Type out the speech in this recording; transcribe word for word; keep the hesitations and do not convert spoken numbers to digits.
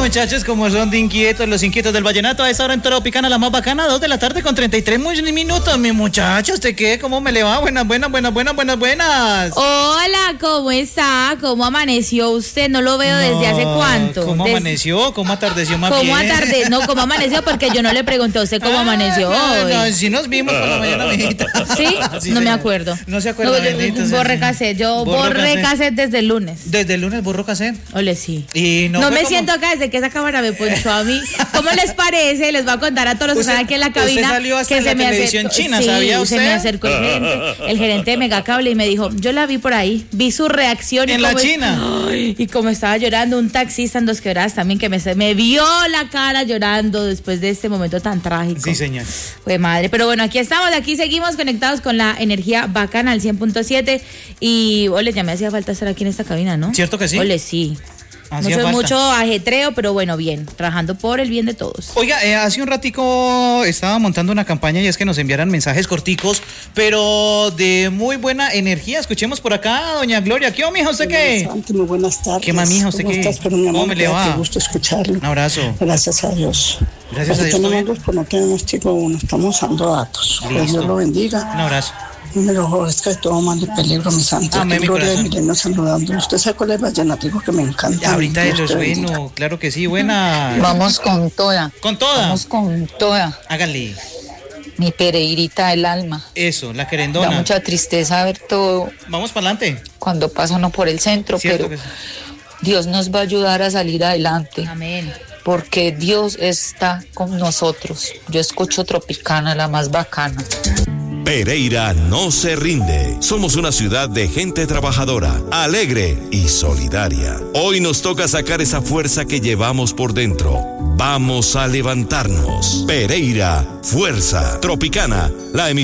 muchachos, como son de inquietos, los inquietos del vallenato, a esa hora en Tropicana, la más bacana, dos de la tarde con treinta y tres minutos. Mi muchachos, ¿usted qué? ¿Cómo me le va? Buenas, buenas, buenas, buenas, buenas, buenas. Hola, ¿cómo está? ¿Cómo amaneció usted? No lo veo no, desde hace cuánto. ¿Cómo Des... amaneció? ¿Cómo atardeció más ¿Cómo bien? atarde... No, ¿cómo amaneció? Porque yo no le pregunté a usted cómo ah, amaneció no, hoy. No, si nos vimos por la mañana, mijita. ¿Sí? sí no señor. me acuerdo. No se acuerda, no, bendito. Yo, borré cassette. Yo borré borré cassette desde el lunes. ¿Desde el lunes borró cassette? Ole, sí. Y no no me como... siento acá desde que esa cámara me ponchó a mí. ¿Cómo les parece? Les voy a contar a todos los que están aquí en la cabina. Usted salió hasta que en la se me televisión acercó, china, sí, ¿sabía usted? Se me acercó el gerente, el gerente de Megacable y me dijo, yo la vi por ahí, vi su reacción. ¿En y la como, China? Ay, y como estaba llorando, un taxista en Dos Quebradas también que me, me vio la cara llorando después de este momento tan trágico. Sí, señor. Fue madre. Pero bueno, aquí estamos, aquí seguimos conectados con la energía bacana al cien punto siete. Y, ole, ya me hacía falta estar aquí en esta cabina, ¿no? ¿Cierto que sí? Ole, sí. Mucho, mucho ajetreo, pero bueno, bien, trabajando por el bien de todos. Oiga, eh, hace un ratico estaba montando una campaña y es que nos enviaran mensajes corticos, pero de muy buena energía. Escuchemos por acá, doña Gloria. ¿Qué, mija, usted qué? Santi, muy buenas tardes. ¿Qué, mija, usted qué? Estás? Pero, mi amor, ¿Cómo me le va? Qué gusto escucharlo. Un abrazo. Gracias a Dios. Gracias Aquí a Dios. Tenemos dos, pero no tenemos tipo uno. Estamos usando datos. Que Dios lo bendiga. Un abrazo. Me lo favorezca de todo mal de peligro, mi santo. Amén, mi Gloria de corazón. Mileno saludando. Usted sabe cuál es el vallenatico que me encanta. Ya, ahorita es lo bueno, claro que sí, buena. Vamos con toda. ¿Con toda? Vamos con toda. Hágale. Mi Pereirita del alma. Eso, la querendona. Da mucha tristeza ver todo. Vamos para adelante. Cuando pasa uno por el centro, Cierto pero sí. Dios nos va a ayudar a salir adelante. Amén. Porque Dios está con nosotros. Yo escucho Tropicana, la más bacana. Pereira no se rinde. Somos una ciudad de gente trabajadora, alegre y solidaria. Hoy nos toca sacar esa fuerza que llevamos por dentro. Vamos a levantarnos. Pereira, fuerza. Tropicana, la emisión.